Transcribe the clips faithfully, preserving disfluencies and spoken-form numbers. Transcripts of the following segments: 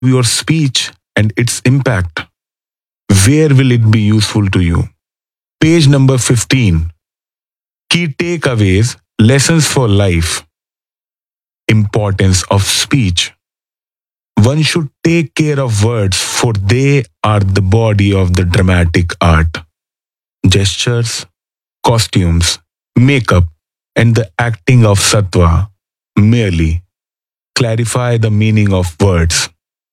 your speech and its impact. Where will it be useful to you? Page number fifteen. Key takeaways, lessons for life. Importance of speech. One should take care of words, for they are the body of the dramatic art. Gestures, costumes, makeup, and the acting of sattva merely clarify the meaning of words.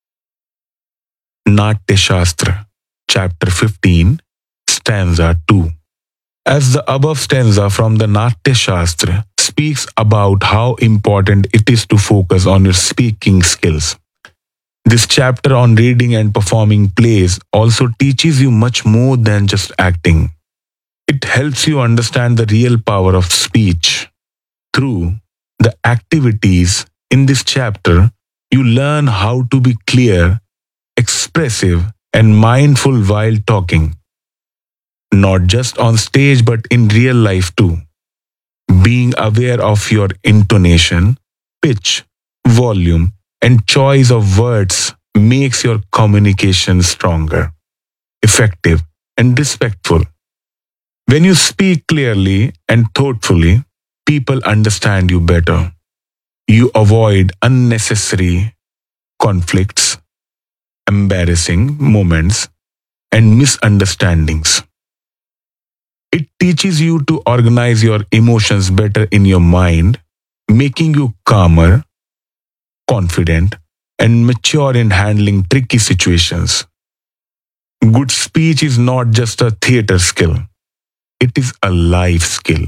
Natya Shastra, chapter fifteen, stanza two. As the above stanza from the Natya Shastra speaks about how important it is to focus on your speaking skills. This chapter on reading and performing plays also teaches you much more than just acting. It helps you understand the real power of speech. Through the activities in this chapter, you learn how to be clear, expressive, and mindful while talking. Not just on stage but in real life too. Being aware of your intonation, pitch, volume, and choice of words makes your communication stronger, effective, and respectful. When you speak clearly and thoughtfully, people understand you better. You avoid unnecessary conflicts, embarrassing moments, and misunderstandings. It teaches you to organize your emotions better in your mind, making you calmer, confident, and mature in handling tricky situations. Good speech is not just a theater skill, it is a life skill.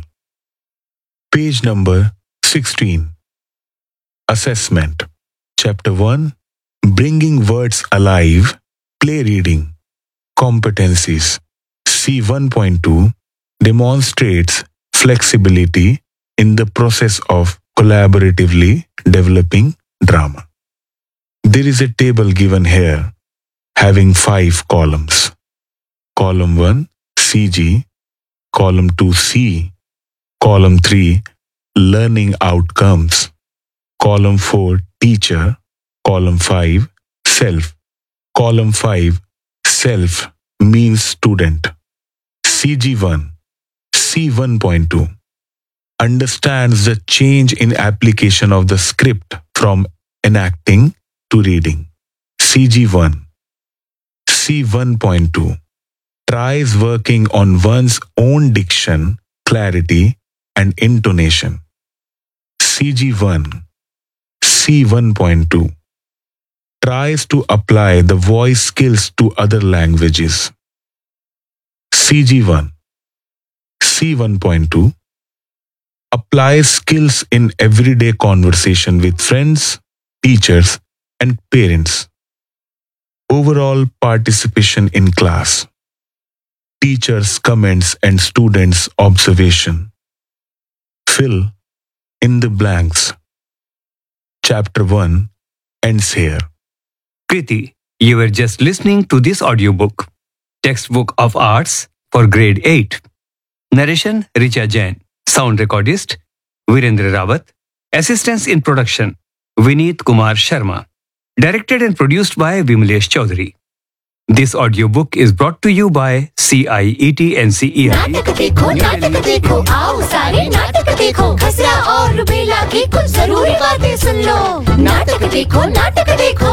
Page number sixteen. Assessment. Chapter one. Bringing words alive. Play reading. Competencies. C one point two demonstrates flexibility in the process of collaboratively developing drama. There is a table given here having five columns. Column one, C G. Column two, C. Column three, learning outcomes. Column four, teacher. Column five, self. Column five, self means student. C G one, C one point two understands the change in application of the script from enacting to reading. C G one, C one point two tries working on one's own diction, clarity, and intonation. C G one, C one point two tries to apply the voice skills to other languages. C G one, C one point two applies skills in everyday conversation with friends, teachers, and parents. Overall participation in class. Teachers' comments and students' observation. Fill in the blanks. Chapter one ends here. Kriti, you were just listening to this audiobook, Textbook of Arts for Grade eight. Narration Richa Jain. Sound recordist Virendra Rawat. Assistance in production Vineet Kumar Sharma. Directed and produced by Vimlesh Chaudhary. This audiobook is brought to you by C I E T N C E R T. नाटक देखो नाटक देखो आओ सारे नाटक देखो खसरा और रुबेला की कुछ जरूरी बातें सुन लो नाटक देखो नाटक देखो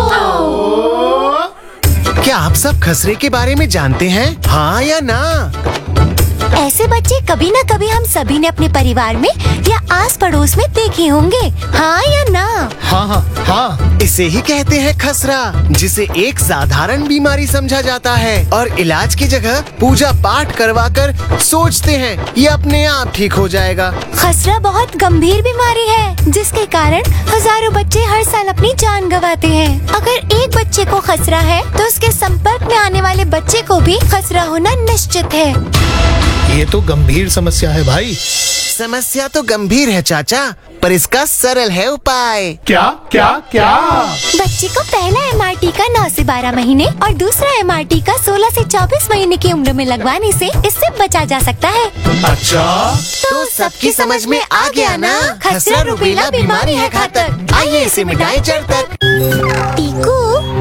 क्या आप सब खसरे के बारे में जानते हैं? हाँ या ना? ऐसे बच्चे कभी न कभी हम सभी ने अपने परिवार में या आस पड़ोस में देखे होंगे हाँ या ना? हाँ हाँ हाँ इसे ही कहते हैं खसरा, जिसे एक साधारण बीमारी समझा जाता है और इलाज की जगह पूजा पाठ करवा कर सोचते हैं ये अपने आप ठीक हो जाएगा। खसरा बहुत गंभीर बीमारी है जिसके कारण हजारों बच्चे हर साल अपनी जान गंवाते हैं। अगर एक बच्चे को खसरा है तो उसके संपर्क में आने वाले बच्चे को भी खसरा होना निश्चित है। ये तो गंभीर समस्या है भाई। समस्या तो गंभीर है चाचा, पर इसका सरल है उपाय। क्या क्या क्या? बच्चे को पहला एम आर टी का नौ से बारह महीने और दूसरा एम आर टी का सोलह से चौबीस महीने की उम्र में लगवाने से इससे बचा जा सकता है। अच्छा, तो सबकी समझ में आ गया ना? खसरा रुबेला बीमारी है घातक, आइए इसे मिटाएं जड़ तक। टीकू